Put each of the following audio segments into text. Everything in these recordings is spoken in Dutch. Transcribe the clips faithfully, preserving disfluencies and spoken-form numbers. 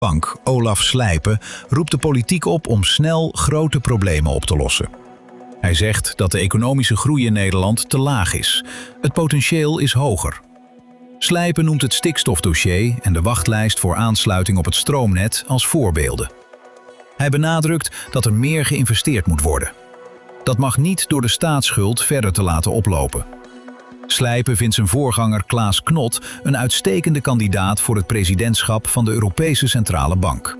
Bank, Olaf Slijpen, roept de politiek op om snel grote problemen op te lossen. Hij zegt dat de economische groei in Nederland te laag is. Het potentieel is hoger. Slijpen noemt het stikstofdossier en de wachtlijst voor aansluiting op het stroomnet als voorbeelden. Hij benadrukt dat er meer geïnvesteerd moet worden. Dat mag niet door de staatsschuld verder te laten oplopen. Slijpen vindt zijn voorganger Klaas Knot een uitstekende kandidaat voor het presidentschap van de Europese Centrale Bank.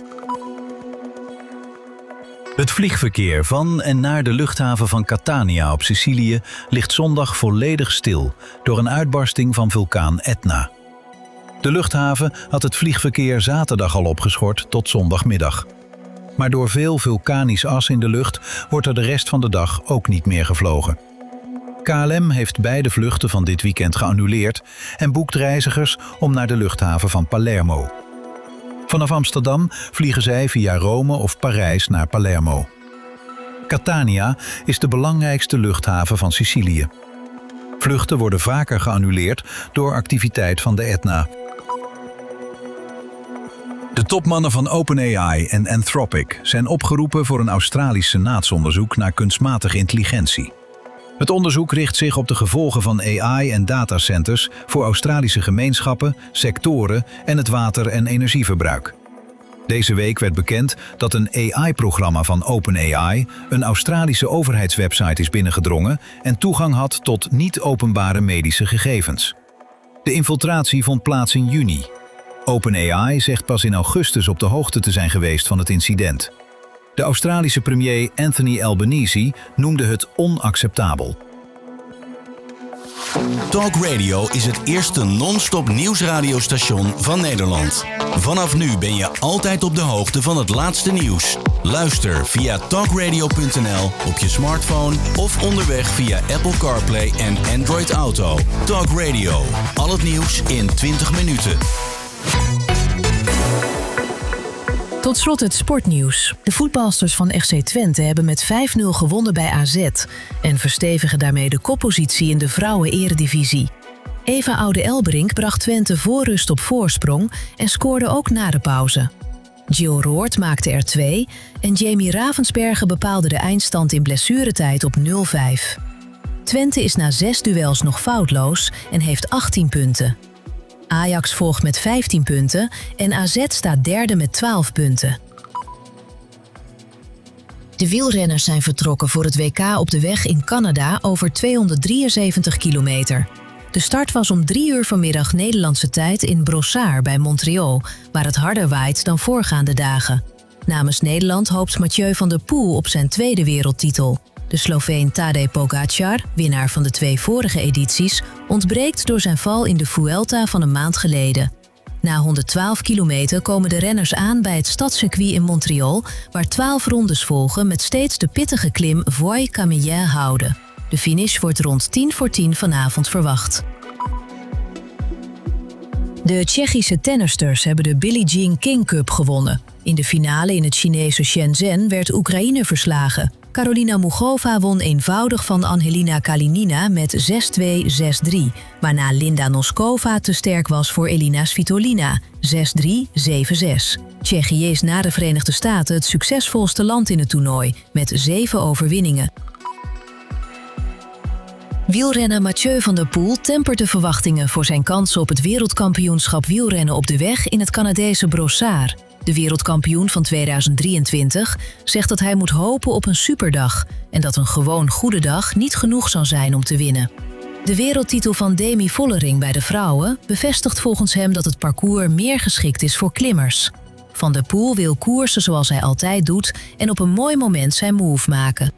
Het vliegverkeer van en naar de luchthaven van Catania op Sicilië ligt zondag volledig stil door een uitbarsting van vulkaan Etna. De luchthaven had het vliegverkeer zaterdag al opgeschort tot zondagmiddag. Maar door veel vulkanisch as in de lucht wordt er de rest van de dag ook niet meer gevlogen. K L M heeft beide vluchten van dit weekend geannuleerd en boekt reizigers om naar de luchthaven van Palermo. Vanaf Amsterdam vliegen zij via Rome of Parijs naar Palermo. Catania is de belangrijkste luchthaven van Sicilië. Vluchten worden vaker geannuleerd door activiteit van de Etna. De topmannen van OpenAI en Anthropic zijn opgeroepen voor een Australisch senaatsonderzoek naar kunstmatige intelligentie. Het onderzoek richt zich op de gevolgen van A I en datacenters voor Australische gemeenschappen, sectoren en het water- en energieverbruik. Deze week werd bekend dat een A I-programma van OpenAI een Australische overheidswebsite is binnengedrongen en toegang had tot niet-openbare medische gegevens. De infiltratie vond plaats in juni. OpenAI zegt pas in augustus op de hoogte te zijn geweest van het incident. De Australische premier Anthony Albanese noemde het onacceptabel. Talk Radio is het eerste non-stop nieuwsradiostation van Nederland. Vanaf nu ben je altijd op de hoogte van het laatste nieuws. Luister via talkradio punt n l op je smartphone of onderweg via Apple CarPlay en Android Auto. Talk Radio, al het nieuws in twintig minuten. Tot slot het sportnieuws. De voetbalsters van F C Twente hebben met vijf nul gewonnen bij A Z en verstevigen daarmee de koppositie in de vrouwen-eredivisie. Eva Oude-Elberink bracht Twente voor rust op voorsprong en scoorde ook na de pauze. Jill Roord maakte er twee en Jamie Ravensbergen bepaalde de eindstand in blessuretijd op nul vijf. Twente is na zes duels nog foutloos en heeft achttien punten. Ajax volgt met vijftien punten en A Z staat derde met twaalf punten. De wielrenners zijn vertrokken voor het W K op de weg in Canada over tweehonderddrieënzeventig kilometer. De start was om drie uur vanmiddag Nederlandse tijd in Brossard bij Montreal, waar het harder waait dan voorgaande dagen. Namens Nederland hoopt Mathieu van der Poel op zijn tweede wereldtitel. De Sloveen Tadej Pogačar, winnaar van de twee vorige edities, ontbreekt door zijn val in de Vuelta van een maand geleden. Na honderdtwaalf kilometer komen de renners aan bij het stadscircuit in Montreal, waar twaalf rondes volgen met steeds de pittige klim Voie-Camillien houden. De finish wordt rond tien voor tien vanavond verwacht. De Tsjechische tennisters hebben de Billie Jean King Cup gewonnen. In de finale in het Chinese Shenzhen werd Oekraïne verslagen. Karolina Mugova won eenvoudig van Angelina Kalinina met zes twee zes drie, waarna Linda Noskova te sterk was voor Elina Svitolina, zes drie zeven zes. Tsjechië is na de Verenigde Staten het succesvolste land in het toernooi, met zeven overwinningen. Wielrenner Mathieu van der Poel tempert de verwachtingen voor zijn kansen op het wereldkampioenschap wielrennen op de weg in het Canadese Brossard. De wereldkampioen van tweeduizend drieëntwintig zegt dat hij moet hopen op een superdag en dat een gewoon goede dag niet genoeg zal zijn om te winnen. De wereldtitel van Demi Vollering bij de vrouwen bevestigt volgens hem dat het parcours meer geschikt is voor klimmers. Van der Poel wil koersen zoals hij altijd doet en op een mooi moment zijn move maken.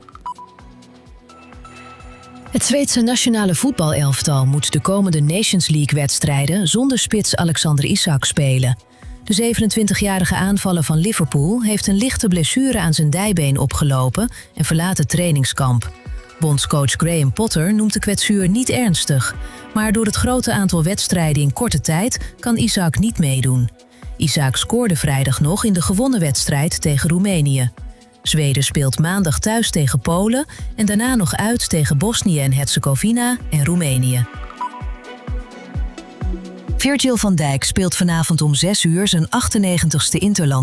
Het Zweedse nationale voetbalelftal moet de komende Nations League-wedstrijden zonder spits Alexander Isak spelen. De zevenentwintigjarige aanvaller van Liverpool heeft een lichte blessure aan zijn dijbeen opgelopen en verlaat het trainingskamp. Bondscoach Graham Potter noemt de kwetsuur niet ernstig, maar door het grote aantal wedstrijden in korte tijd kan Isak niet meedoen. Isak scoorde vrijdag nog in de gewonnen wedstrijd tegen Roemenië. Zweden speelt maandag thuis tegen Polen en daarna nog uit tegen Bosnië en Herzegovina en Roemenië. Virgil van Dijk speelt vanavond om zes uur zijn achtennegentigste Interland.